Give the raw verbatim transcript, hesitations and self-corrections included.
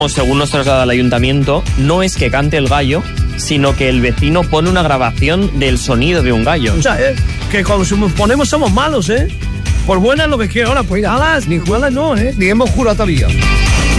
Según nos traslada el ayuntamiento, no es que cante el gallo, sino que el vecino pone una grabación del sonido de un gallo. O sea, eh, que cuando nos ponemos somos malos, ¿eh? Por buenas lo que quiero ahora, pues alas, ni juegas no, ¿eh? Ni hemos jurado todavía.